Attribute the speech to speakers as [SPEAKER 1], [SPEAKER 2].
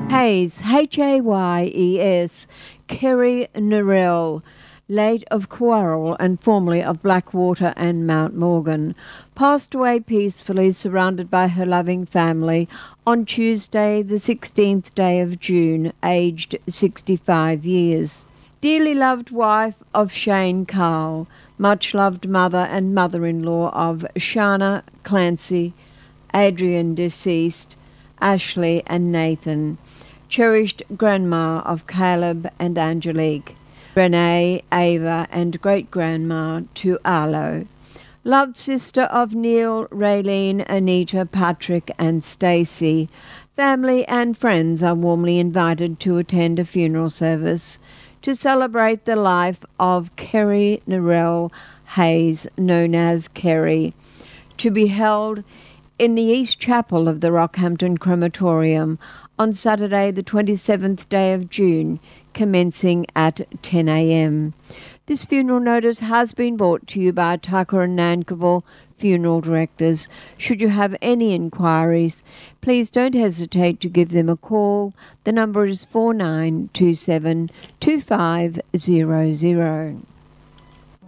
[SPEAKER 1] Hayes, Hayes, Kerry Narell, late of Quarrel and formerly of Blackwater and Mount Morgan, passed away peacefully surrounded by her loving family on Tuesday the 16th day of June, aged 65 years. Dearly loved wife of Shane Carl, much loved mother and mother-in-law of Shana Clancy, Adrian deceased, Ashley and Nathan, cherished grandma of Caleb and Angelique, Renee, Ava and great-grandma to Arlo, loved sister of Neil, Raylene, Anita, Patrick and Stacey. Family and friends are warmly invited to attend a funeral service to celebrate the life of Kerry Narell Hayes, known as Kerry, to be held in the East Chapel of the Rockhampton Crematorium on Saturday the 27th day of June, commencing at 10 a.m. This funeral notice has been brought to you by Tucker and Nankerville Funeral Directors. Should you have any inquiries, please don't hesitate to give them a call. The number is 4927 2500.